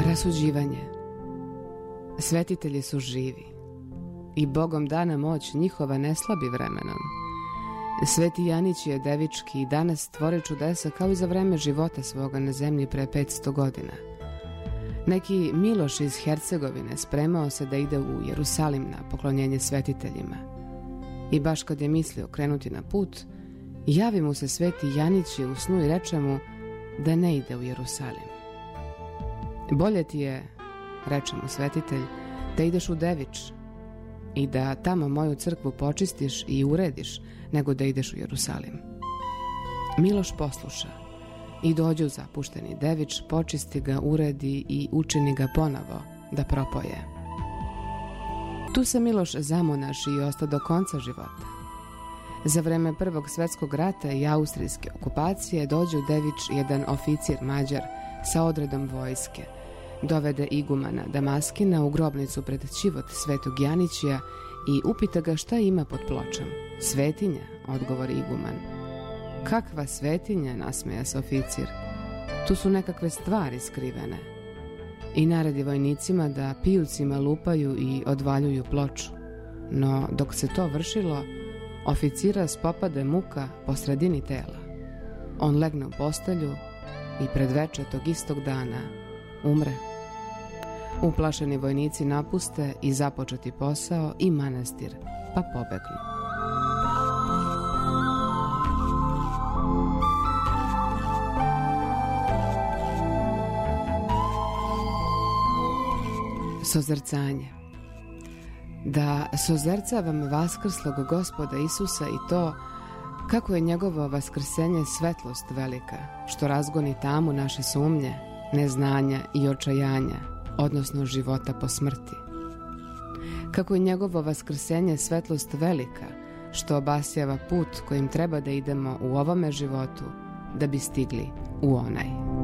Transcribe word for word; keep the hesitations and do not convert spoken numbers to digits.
Rasuđivanje. Svetitelji su živi i Bogom dana moć njihova ne slabi vremenom. Sveti Janić je devički i danas stvori čudesa kao i za vreme života svoga na zemlji pre petsto godina. Neki Miloš iz Hercegovine spremao se da ide u Jerusalim na poklonjenje svetiteljima. I baš kad je mislio krenuti na put, javi mu se sveti Janić u snu i reče mu da ne ide u Jerusalim. Bolje ti je, reče mu svetitelj, da ideš u Devič i da tamo moju crkvu počistiš i urediš, nego da ideš u Jerusalim. Miloš posluša i dođe u zapušteni Devič, počisti ga, uredi i učini ga ponovo da propoje. Tu se Miloš zamonaši i ostao do konca života. Za vreme Prvog svetskog rata i austrijske okupacije dođe u Devič jedan oficir Mađar sa odredom vojske. Dovede igumana Damaskina u grobnicu pred ćivot svetog Janićija i upita ga šta ima pod pločom. Svetinja, odgovori iguman. Kakva svetinja, nasmeja se oficir. Tu su nekakve stvari skrivene. I naredi vojnicima da pijucima lupaju i odvaljuju ploču. No, dok se to vršilo, oficira spopade muka po sredini tela. On legne u postelju i pred veče tog istog dana umre. Uplašeni vojnici napuste i započeti posao i manastir, pa pobegnu. Sozrcanje. Da sozercavam vaskrslog Gospoda Isusa i to kako je njegovo vaskrsenje svetlost velika, što razgoni tamu naše sumnje, neznanja i očajanja, odnosno života po smrti. Kako je njegovo vaskrsenje svetlost velika, što obasjava put kojim treba da idemo u ovome životu da bi stigli u onaj.